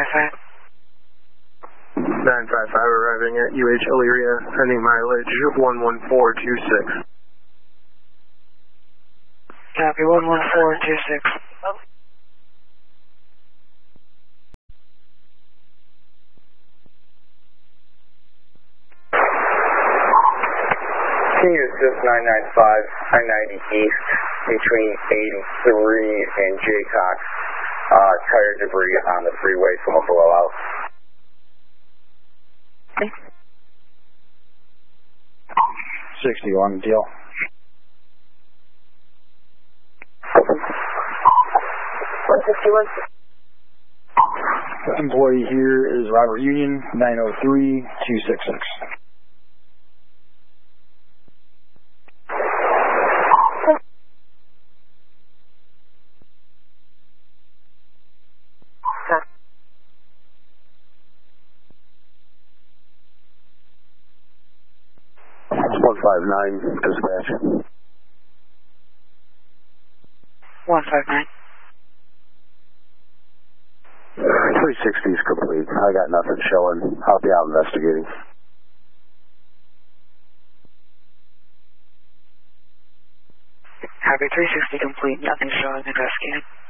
955. 955 arriving at UH Elyria, sending mileage 11426. Copy, 11426. Just 995, I-90 East, between 83 and Jaycox. Tire debris on the freeway from a blowout. Okay. 61, deal. 161. Employee here is Robert Union, 903-266. Dispatch. 159. 360 is complete. I got nothing showing. I'll be out investigating. Copy, 360 complete. Nothing showing. Investigating.